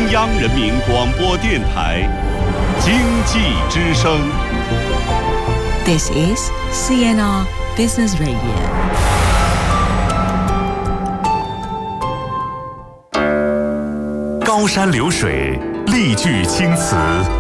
央人民广播电台经济之声。 This is CNR Business Radio。 高山流水，丽句青词，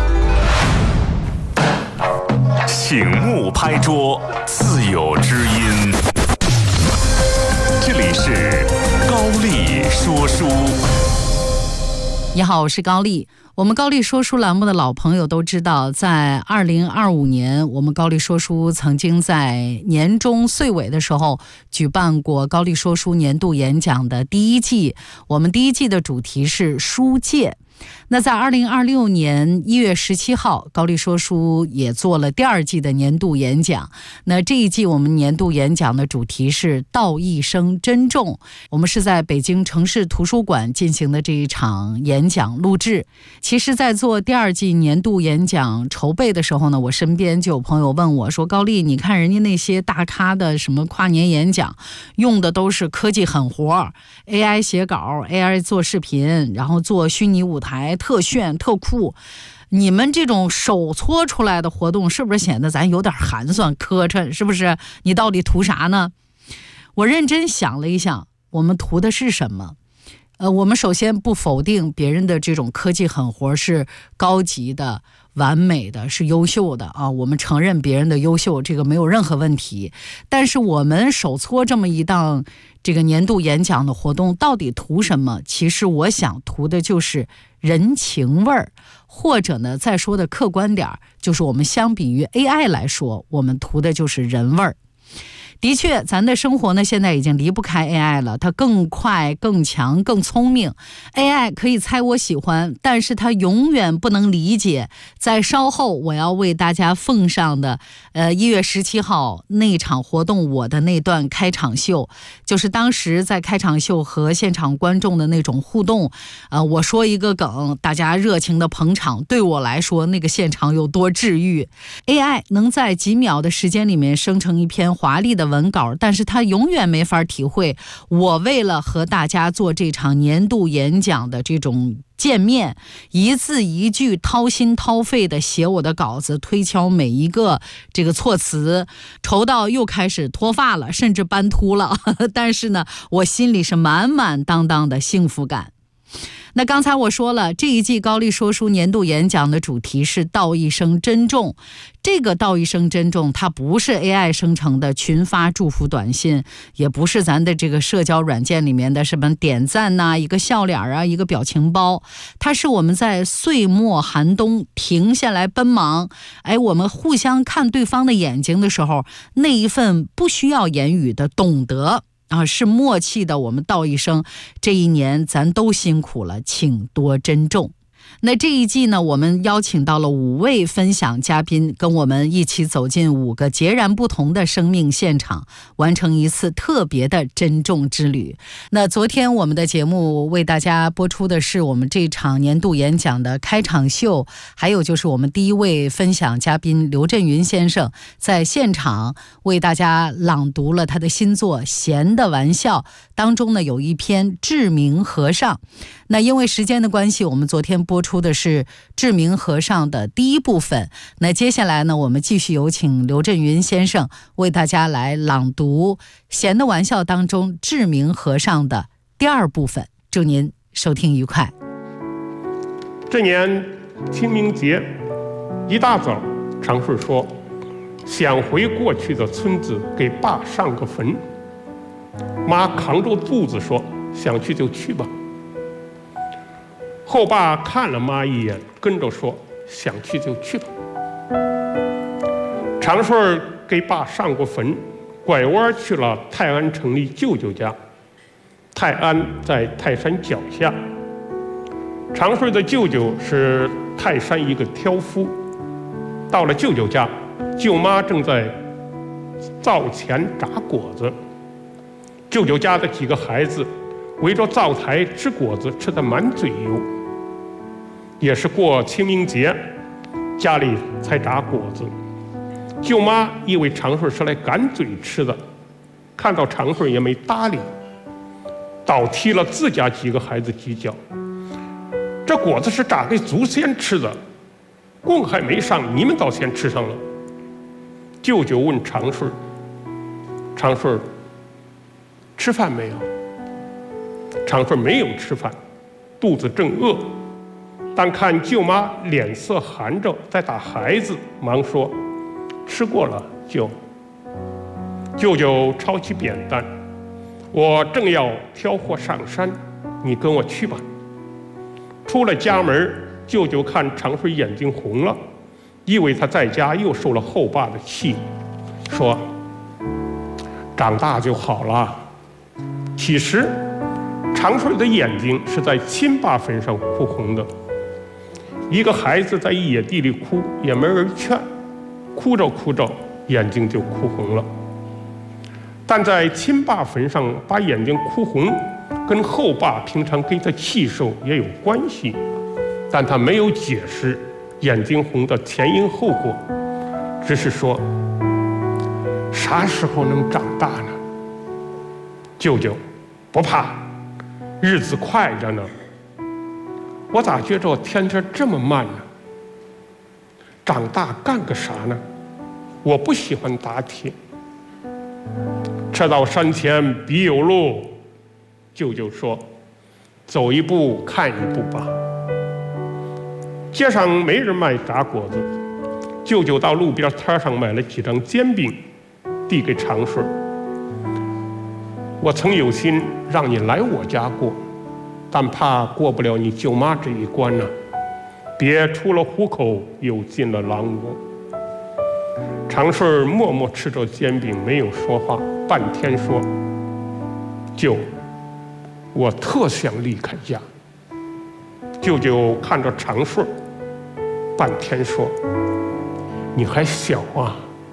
醒目拍桌，自有知音。这里是高丽说书。 你好，我是高丽。我们高丽说书栏目的老朋友都知道，在2025年，我们高丽说书曾经在年终岁尾的时候举办过高丽说书年度演讲的第一季。我们第一季的主题是书界。那在2026年1月17号，高丽说书也做了第二季的年度演讲。那这一季我们年度演讲的主题是道一生珍重。我们是在北京城市图书馆进行的这一场演讲录制。其实在做第二季年度演讲筹备的时候呢，我身边就有朋友问我说，高丽，你看人家那些大咖的什么跨年演讲用的都是科技狠活， AI 写稿， AI 做视频，然后做虚拟舞台，特炫特酷，你们这种手搓出来的活动是不是显得咱有点寒酸磕碜？是不是？你到底图啥呢？我认真想了一想，我们图的是什么？我们首先不否定别人的这种科技狠活是高级的、完美的，是优秀的啊，我们承认别人的优秀，这个没有任何问题。但是我们手搓这么一档这个年度演讲的活动，到底图什么？其实我想图的就是人情味儿，或者呢，再说的客观点，就是我们相比于 AI 来说，我们图的就是人味儿。的确，咱的生活呢，现在已经离不开 AI 了，它更快、更强、更聪明。AI 可以猜我喜欢，但是它永远不能理解。在稍后我要为大家奉上的1月17号那场活动，我的那段开场秀，就是当时在开场秀和现场观众的那种互动。我说一个梗，大家热情的捧场，对我来说那个现场有多治愈。AI 能在几秒的时间里面生成一篇华丽的文稿，但是他永远没法体会我为了和大家做这场年度演讲的这种见面，一字一句掏心掏肺的写我的稿子，推敲每一个这个措辞，愁到又开始脱发了，甚至斑秃了但是呢，我心里是满满当当的幸福感。那刚才我说了，这一季高丽说书年度演讲的主题是道一生珍重。这个道一生珍重，它不是 AI 生成的群发祝福短信，也不是咱的这个社交软件里面的什么点赞呐、一个笑脸啊、一个表情包，它是我们在岁末寒冬停下来奔忙，我们互相看对方的眼睛的时候，那一份不需要言语的懂得是默契的，我们道一声，这一年咱都辛苦了，请多珍重。那这一季呢，我们邀请到了5位分享嘉宾，跟我们一起走进5个截然不同的生命现场，完成一次特别的珍重之旅。那昨天我们的节目为大家播出的是我们这场年度演讲的开场秀，还有就是我们第一位分享嘉宾刘震云先生在现场为大家朗读了他的新作《闲的玩笑》，当中呢有一篇《志明和尚》。那因为时间的关系，我们昨天播出的是志明和尚的第一部分。那接下来呢，我们继续有请刘震云先生为大家来朗读《闲的玩笑》当中志明和尚的第二部分。祝您收听愉快。 这年清明节一大早，常顺说想回过去的村子给爸上个坟。妈扛着肚子说想去就去吧。后爸看了妈一眼，跟着说想去就去吧。常顺给爸上过坟，拐弯去了泰安城里舅舅家。泰安在泰山脚下，常顺的舅舅是泰山一个挑夫。到了舅舅家，舅妈正在灶前炸果子，舅舅家的几个孩子围着灶台吃果子，吃得满嘴油。也是过清明节，家里才炸果子。舅妈以为常顺是来赶嘴吃的，看到常顺也没搭理，倒踢了自家几个孩子几脚。 这果子是炸给祖先吃的，供还没上，你们倒先吃上了。舅舅问长顺：“长顺，吃饭没有？”长顺没有吃饭，肚子正饿，但看舅妈脸色寒着，在打孩子，忙说：“吃过了，舅。”舅舅抄起扁担：“我正要挑货上山，你跟我去吧。”出了家门，舅舅看长顺眼睛红了，以为他在家又受了后爸的气，说：“长大就好了。”其实长顺的眼睛是在亲爸坟上哭红的。一个孩子在野地里哭，也没人劝，哭着哭着眼睛就哭红了。但在亲爸坟上把眼睛哭红，跟后爸平常给他气受也有关系，但他没有解释眼睛红的前因后果，只是说：“啥时候能长大呢？”舅舅：“不怕，日子快着呢。我咋觉着天天这么慢呢？长大干个啥呢？我不喜欢打铁。车到山前必有路。”舅舅说：“走一步看一步吧。”街上没人卖炸果子，舅舅到路边摊上买了几张煎饼，递给长顺：“我曾有心让你来我家过，但怕过不了你舅妈这一关呢，别出了虎口又进了狼窝。”长顺默默吃着煎饼，没有说话，半天说：“舅，我特想离开家。”舅舅看着长顺，半天说：“你还小啊，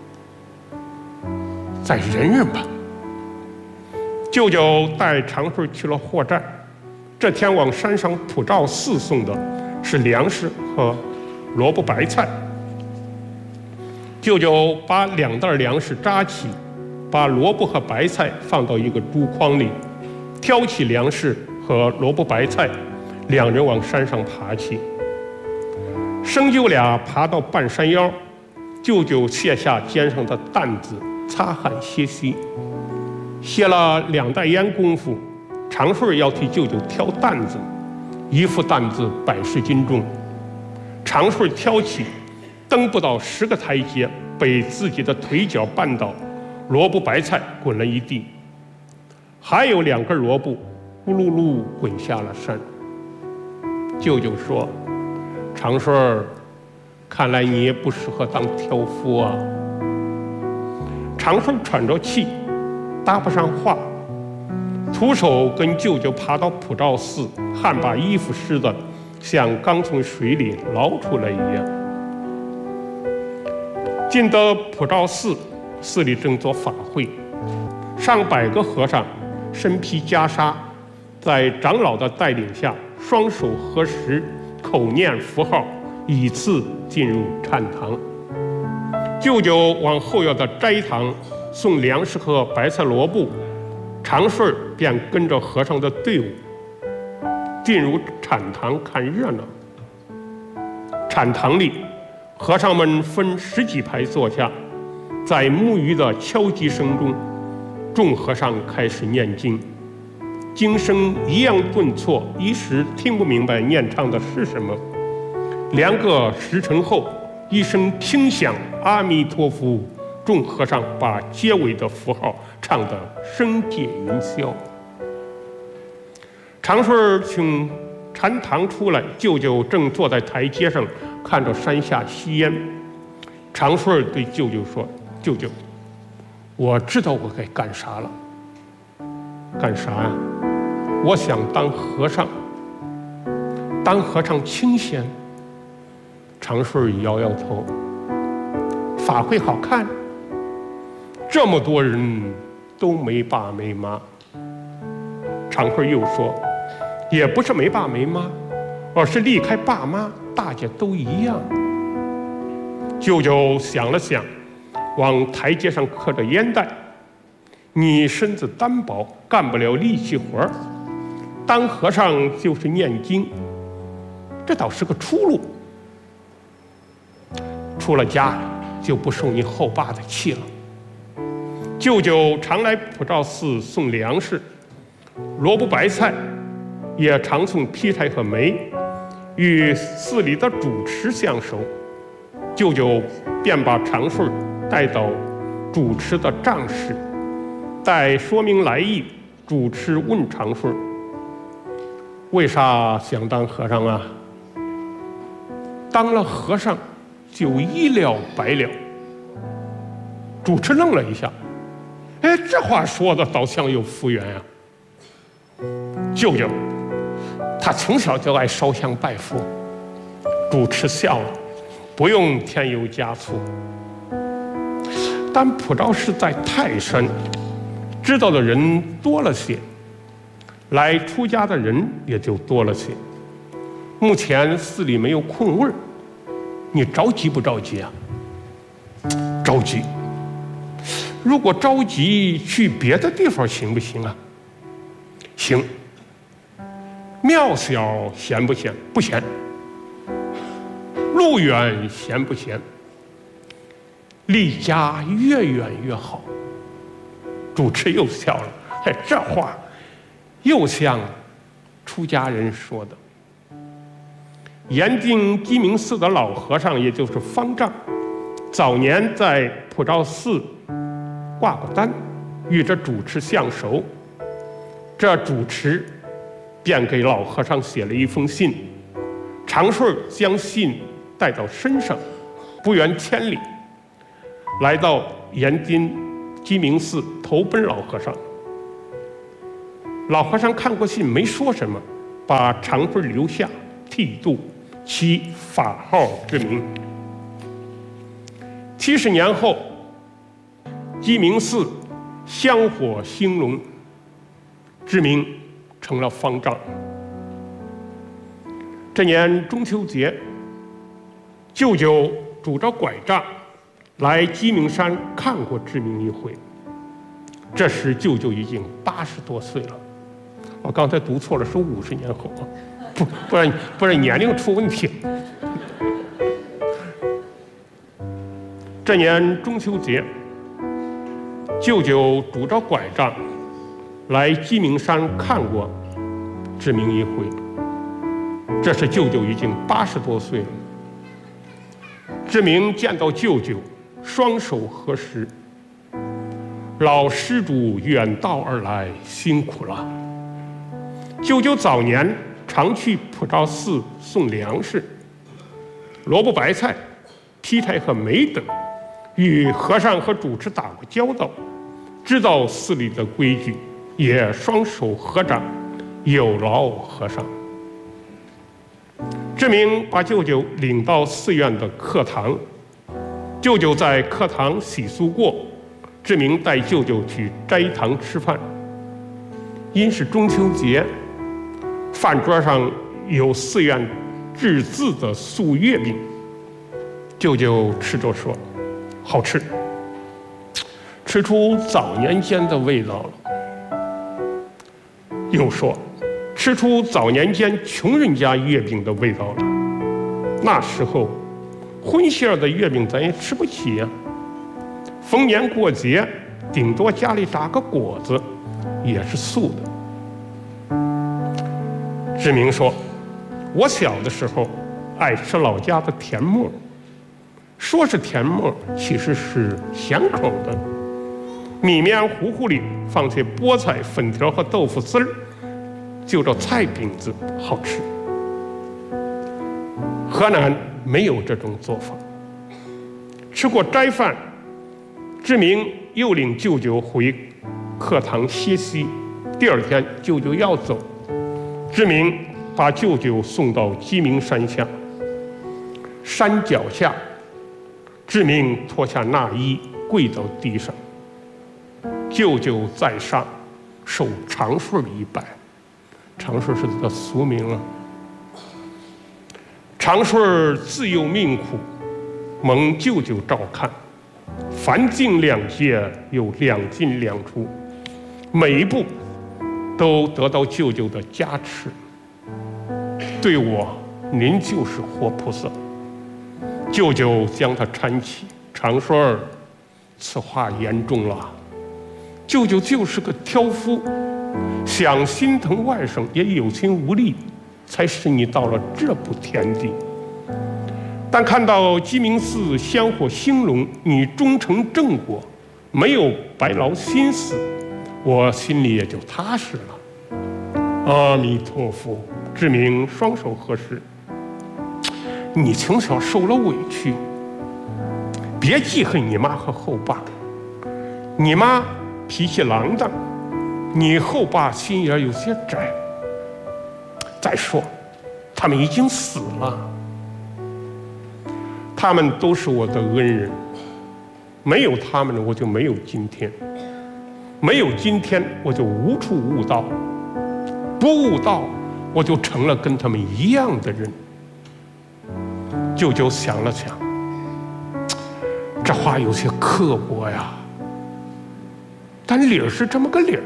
再忍忍吧。”舅舅带长顺去了货站，这天往山上普照寺送的是粮食和萝卜白菜。舅舅把2袋粮食扎起，把萝卜和白菜放到一个竹筐里，挑起粮食和萝卜白菜，两人往山上爬去。生舅俩爬到半山腰，舅舅卸下肩上的担子，擦汗歇息。歇了2袋烟功夫，长顺要替舅舅挑担子，一副担子100斤重。长顺挑起，登不到10个台阶，被自己的腿脚绊倒，萝卜白菜滚了一地，还有2根萝卜咕噜噜滚下了山。舅舅说：“长顺，看来你也不适合当挑夫啊。”长顺喘着气，搭不上话，徒手跟舅舅爬到普照寺，汗把衣服湿的像刚从水里捞出来一样。进得普照寺，寺里正做法会，上百个和尚身披袈裟，在长老的带领下，双手合十，口念符号，依次进入禅堂。舅舅往后院的斋堂送粮食和白菜萝卜，长顺便跟着和尚的队伍进入禅堂看热闹。禅堂里，和尚们分10几排坐下，在木鱼的敲击声中，众和尚开始念经。经声一样顿挫，一时听不明白念唱的是什么。2个时辰后，一声听响，阿弥陀佛，众和尚把结尾的符号唱得声界云霄。长顺请禅堂出来，舅舅正坐在台阶上看着山下吸烟。长顺对舅舅说：“舅舅，我知道我该干啥了。”“干啥呀？”“我想当和尚。”“当和尚清闲。”长顺摇摇头。“法会好看？”“这么多人都没爸没妈。”长顺又说：“也不是没爸没妈，而是离开爸妈，大家都一样。”舅舅想了想，往台阶上磕着烟袋：“你身子单薄，干不了力气活儿。当和尚就是念经， 这倒是个出路。出了家就不受你后爸的气了。舅舅常来普照寺送粮食、萝卜白菜，也常送劈柴和煤，与寺里的主持相熟。舅舅便把长顺带到主持的帐室，待说明来意。主持问长顺：“为啥想当和尚啊？”当了和尚就一了百了。主持愣了一下，哎，这话说的倒像有福缘啊。舅舅他从小就爱烧香拜佛。主持笑了，不用添油加醋。但普照寺在泰山，知道的人多了些，来出家的人也就多了些。目前寺里没有空位，你着急不着急啊？着急。如果着急，去别的地方行不行啊？行。庙小嫌不嫌？不嫌。路远嫌不嫌？离家越远越好。主持又笑了，哎，这话又像出家人说的。严定鸡鸣寺的老和尚，也就是方丈，早年在普照寺挂过单，与这主持相熟。这主持便给老和尚写了一封信，长顺将信带到身上，不远千里，来到严定鸡鸣寺投奔老和尚。老和尚看过信，没说什么，把长顺留下，剃度其法号之名。70年后，鸡鸣寺香火兴隆，志明成了方丈。这年中秋节，舅舅拄着拐杖来鸡鸣山看过志明一回。这时舅舅已经80多岁了，我刚才读错了，是50年后啊，不然年龄出问题。这年中秋节，舅舅拄着拐杖来鸡鸣山看过志明一回。这时舅舅已经80多岁了。志明见到舅舅，双手合十：“老施主远道而来，辛苦了。”舅舅早年常去普照寺送粮食、萝卜白菜、劈柴和煤等，与和尚和主持打过交道，知道寺里的规矩，也双手合掌，有劳和尚。志明把舅舅领到寺院的课堂，舅舅在课堂洗漱过，志明带舅舅去斋堂吃饭。因是中秋节，饭桌上有寺院制制的素月饼，舅舅吃着说：“好吃，吃出早年间的味道了。”又说：“吃出早年间穷人家月饼的味道了。那时候，荤馅的月饼咱也吃不起呀。逢年过节，顶多家里炸个果子，也是素的。”志明说：“我小的时候爱吃老家的甜沫，说是甜沫，其实是咸口的。米面糊糊里放些菠菜、粉条和豆腐丝儿，就着菜饼子，好吃。河南没有这种做法。”吃过斋饭，志明又领舅舅回课堂歇息。第二天，舅舅要走，志明把舅舅送到鸡鸣山下。山脚下，志明脱下衲衣，跪到地上。舅舅在上，受长顺一拜。长顺是他的俗名啊。长顺自幼命苦，蒙舅舅照看，凡进两界又两进两出，每一步都得到舅舅的加持。对我您就是活菩萨。”舅舅将他搀起，长顺儿，此话严重了。舅舅就是个挑夫，想心疼外甥也有心无力，才使你到了这步田地。但看到鸡鸣寺香火兴隆，你终成正果，没有白劳心思，我心里也就踏实了。阿弥陀佛，志明双手合十。你从小受了委屈，别记恨你妈和后爸。你妈脾气浪荡，你后爸心眼有些窄。再说，他们已经死了，他们都是我的恩人，没有他们，我就没有今天；没有今天，我就无处悟道；不悟道，我就成了跟他们一样的人。舅舅想了想，这话有些刻薄呀，但理儿是这么个理儿。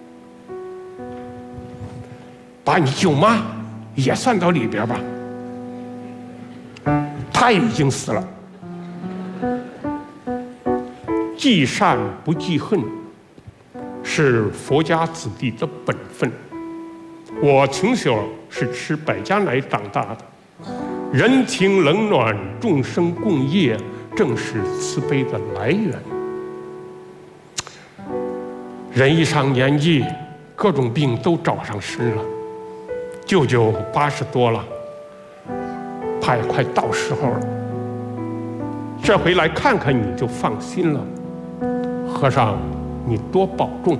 把你舅妈也算到里边吧，她已经死了。记善不记恨，是佛家子弟的本分。我从小是吃百家奶长大的，人情冷暖，众生共业，正是慈悲的来源。人一上年纪，各种病都找上身了。舅舅80多了，怕也快到时候了。这回来看看你就放心了。和尚，你多保重。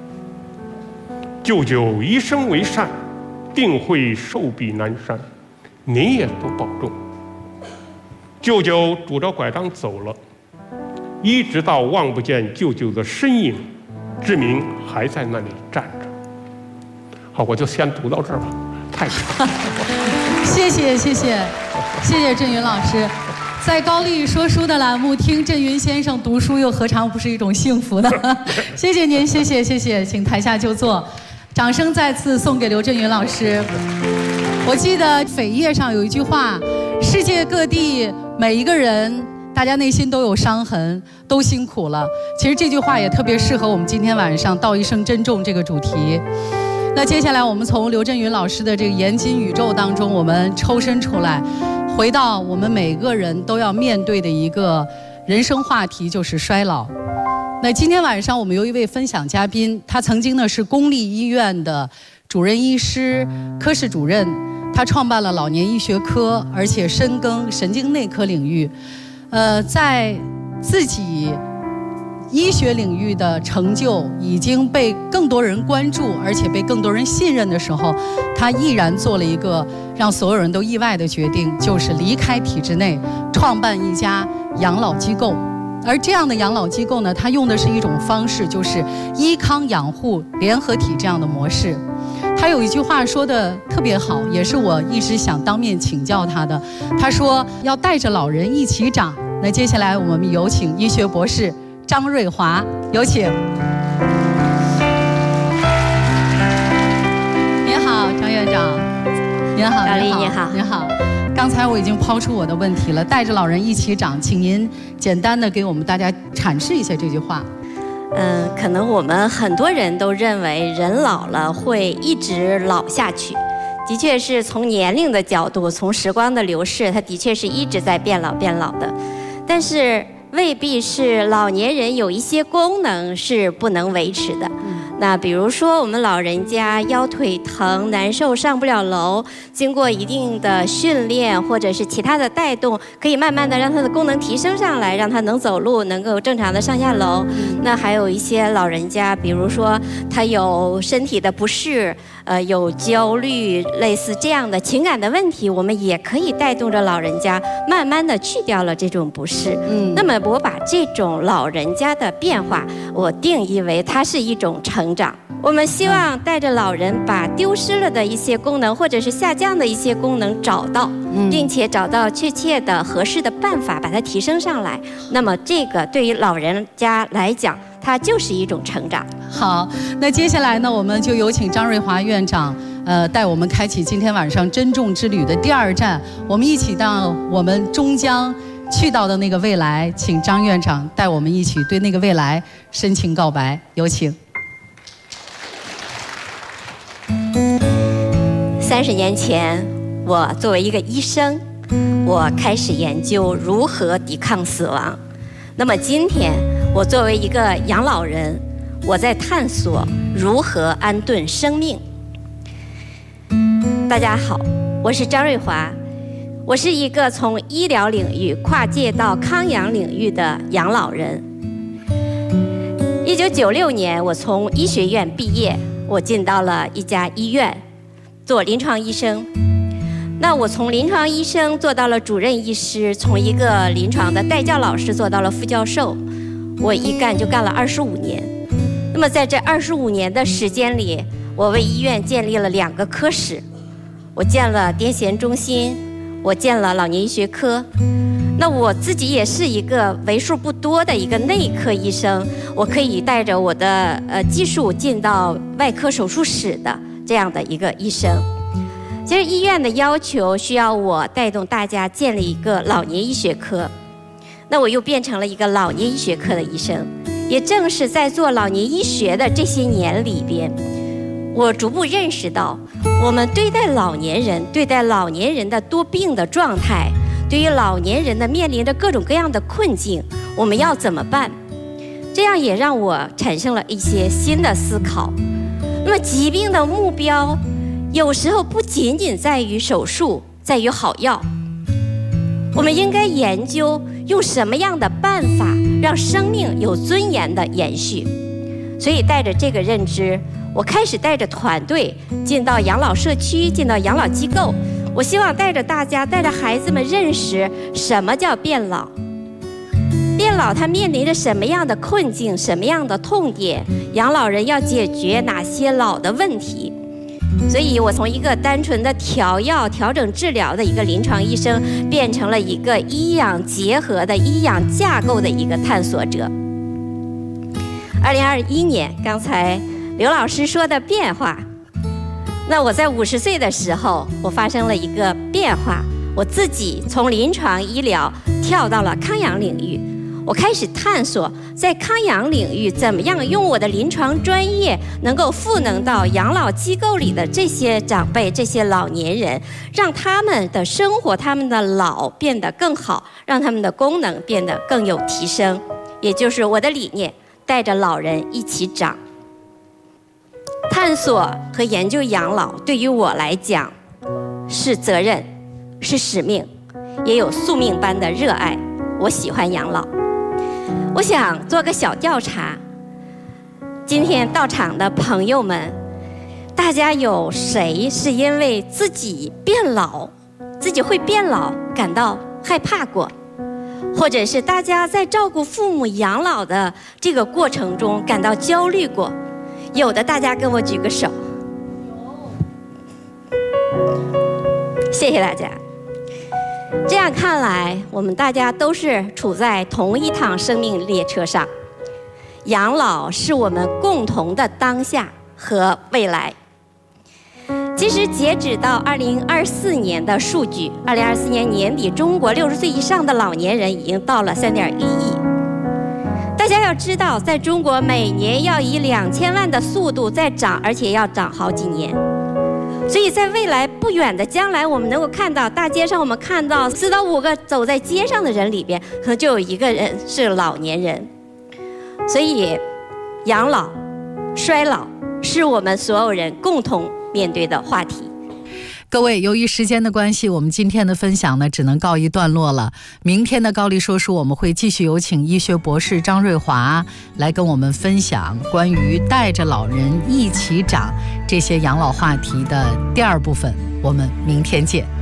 舅舅一生为善，定会寿比南山。您也多保重。舅舅拄着拐杖走了，一直到望不见舅舅的身影，志明还在那里站着。好，我就先读到这儿吧，太长了。 谢谢振云老师。在高丽说书的栏目，听振云先生读书，又何尝不是一种幸福呢？谢谢您，谢谢，请台下就坐。掌声再次送给刘振云老师。我记得扉页上有一句话：世界各地每一个人，大家内心都有伤痕，都辛苦了。其实这句话也特别适合我们今天晚上道一声珍重这个主题。那接下来我们从刘振云老师的这个严谨宇宙当中，我们抽身出来，回到我们每个人都要面对的一个人生话题，就是衰老。那今天晚上我们有一位分享嘉宾，他曾经呢是公立医院的主任医师、科室主任，他创办了老年医学科，而且深耕神经内科领域。在自己医学领域的成就已经被更多人关注，而且被更多人信任的时候，他毅然做了一个让所有人都意外的决定，就是离开体制内，创办一家养老机构。而这样的养老机构呢，它用的是一种方式，就是医康养护联合体这样的模式。他有一句话说的特别好，也是我一直想当面请教他的。他说要带着老人一起长。那接下来我们有请医学博士张瑞华，有请。您好，张院长。您好，您好。刚才我已经抛出我的问题了，带着老人一起长，请您简单的给我们大家阐释一下这句话。 可能我们很多人都认为人老了会一直老下去，的确是从年龄的角度，从时光的流逝，它的确是一直在变老的。但是未必是老年人有一些功能是不能维持的。那比如说我们老人家腰腿疼难受上不了楼，经过一定的训练或者是其他的带动，可以慢慢的让他的功能提升上来，让他能走路，能够正常的上下楼。那还有一些老人家，比如说他有身体的不适，有焦虑，类似这样的情感的问题，我们也可以带动着老人家慢慢的去掉了这种不适。那么我把这种老人家的变化，我定义为它是一种成长。我们希望带着老人把丢失了的一些功能，或者是下降的一些功能找到，并且找到确切的合适的办法把它提升上来。那么这个对于老人家来讲，它就是一种成长。 好，那接下来呢，我们就有请张瑞华院长， 带我们开启今天晚上珍重之旅的第2站，我们一起到我们终将去到的那个未来，请张院长带我们一起对那个未来深情告白，有请。 30年前，我作为一个医生，我开始研究如何抵抗死亡。那么今天，我作为一个养老人，我在探索如何安顿生命。大家好，我是张瑞华，我是一个从医疗领域跨界到康养领域的养老人。1996年，我从医学院毕业，我进到了一家医院做临床医生。那我从临床医生做到了主任医师，从一个临床的带教老师做到了副教授，我一干就干了25年。那么在这25年的时间里，我为医院建立了2个科室，我建了癫痫中心，我建了老年医学科。那我自己也是一个为数不多的一个内科医生，我可以带着我的技术进到外科手术室的这样的一个医生。其实医院的要求需要我带动大家建立一个老年医学科，那我又变成了一个老年医学科的医生。也正是在做老年医学的这些年里边，我逐步认识到，我们对待老年人的多病的状态，对于老年人的面临着各种各样的困境，我们要怎么办？这样也让我产生了一些新的思考。那么疾病的目标有时候不仅仅在于手术，在于好药。我们应该研究用什么样的办法让生命有尊严的延续。所以带着这个认知，我开始带着团队进到养老社区，进到养老机构。我希望带着大家，带着孩子们认识什么叫变老。变老它面临着什么样的困境，什么样的痛点，养老人要解决哪些老的问题。所以我从一个单纯的调药、调整治疗的一个临床医生，变成了一个医养结合的医养架构的一个探索者。2021年，刚才刘老师说的变化，那我在50岁的时候，我发生了一个变化，我自己从临床医疗跳到了康养领域。我开始探索在康养领域怎么样用我的临床专业能够赋能到养老机构里的这些长辈、这些老年人，让他们的生活、他们的老变得更好，让他们的功能变得更有提升。也就是我的理念，带着老人一起长。探索和研究养老对于我来讲是责任，是使命，也有宿命般的热爱。我喜欢养老。我想做个小调查，今天到场的朋友们，大家有谁是因为自己变老，自己会变老感到害怕过？或者是大家在照顾父母养老的这个过程中感到焦虑过？有的大家跟我举个手。谢谢大家。这样看来，我们大家都是处在同一趟生命列车上。养老是我们共同的当下和未来。其实截止到2024年的数据，2024年年底，中国60岁以上的老年人已经到了3.1亿。大家要知道，在中国每年要以2000万的速度在涨，而且要涨好几年。所以在未来不远的将来，我们能够看到大街上，我们看到4到5个走在街上的人里边，可能就有1个人是老年人。所以，养老、衰老是我们所有人共同面对的话题。 各位，由于时间的关系，我们今天的分享呢只能告一段落了。明天的高丽说书，我们会继续有请医学博士张瑞华来跟我们分享关于带着老人一起长这些养老话题的第2部分。我们明天见。